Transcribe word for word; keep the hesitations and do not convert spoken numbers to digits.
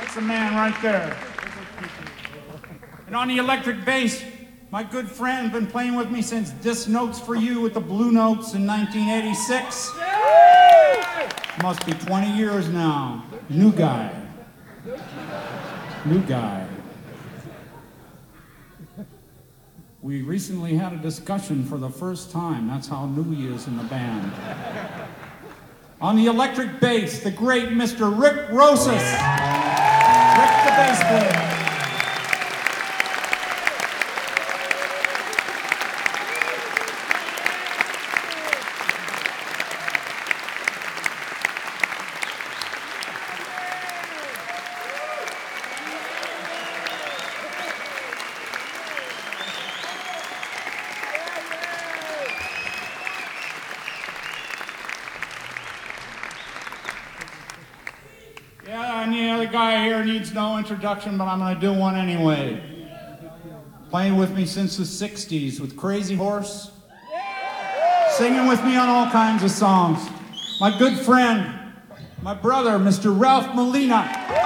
That's the man right there. And on the electric bass, my good friend, been playing with me since Disc Notes for You with the Blue Notes in nineteen eighty-six. Must be twenty years now. New guy. New guy. We recently had a discussion for the first time. That's how new he is in the band. On the electric bass, the great Mister Rick Rosas. Rick the bass player. Yeah, and the other guy here needs no introduction, but I'm going to do one anyway. Playing with me since the sixties with Crazy Horse. Singing with me on all kinds of songs. My good friend, my brother, Mister Ralph Molina.